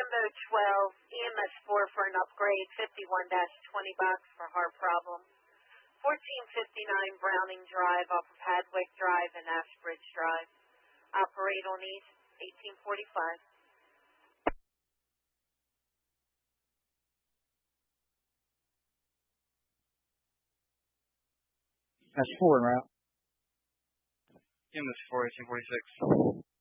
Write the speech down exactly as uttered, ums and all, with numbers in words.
Brembo twelve, E M S four for an upgrade, fifty-one dash twenty box for heart problem. fourteen fifty-nine Browning Drive off of Hadwick Drive and Ashbridge Drive. Operate on East, eighteen forty-five. That's four en route. E M S four, eighteen forty-six.